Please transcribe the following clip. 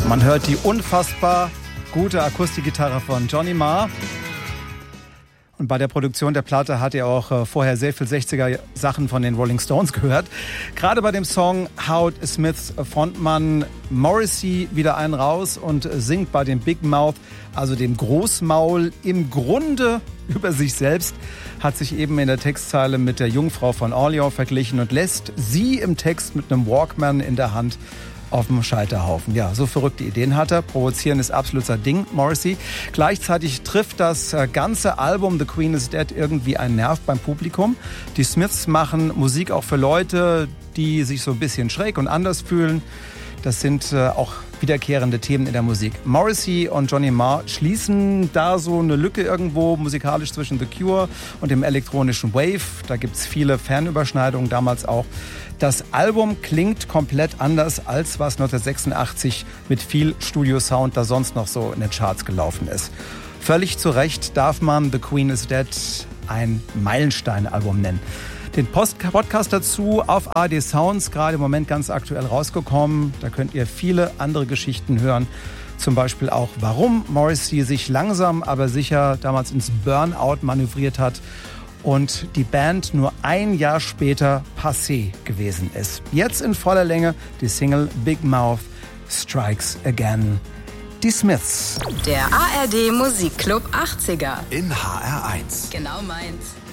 Man hört die unfassbar gute Akustikgitarre von Johnny Marr. Und bei der Produktion der Platte hat er auch vorher sehr viel 60er-Sachen von den Rolling Stones gehört. Gerade bei dem Song haut Smiths Frontmann Morrissey wieder einen raus und singt bei dem Big Mouth, also dem Großmaul, im Grunde über sich selbst, hat sich eben in der Textzeile mit der Jungfrau von Orleans verglichen und lässt sie im Text mit einem Walkman in der Hand auf dem Scheiterhaufen. Ja, so verrückte Ideen hat er. Provozieren ist absolut sein Ding, Morrissey. Gleichzeitig trifft das ganze Album The Queen is Dead irgendwie einen Nerv beim Publikum. Die Smiths machen Musik auch für Leute, die sich so ein bisschen schräg und anders fühlen. Das sind auch wiederkehrende Themen in der Musik. Morrissey und Johnny Marr schließen da so eine Lücke irgendwo musikalisch zwischen The Cure und dem elektronischen Wave. Da gibt es viele Fernüberschneidungen damals auch. Das Album klingt komplett anders, als was 1986 mit viel Studio-Sound da sonst noch so in den Charts gelaufen ist. Völlig zu Recht darf man The Queen is Dead ein Meilenstein-Album nennen. Den Podcast dazu auf ARD Sounds, gerade im Moment ganz aktuell rausgekommen. Da könnt ihr viele andere Geschichten hören. Zum Beispiel auch, warum Morrissey sich langsam, aber sicher damals ins Burnout manövriert hat und die Band nur ein Jahr später passé gewesen ist. Jetzt in voller Länge die Single Big Mouth Strikes Again. Die Smiths. Der ARD Musikclub 80er. In HR1. Genau meins.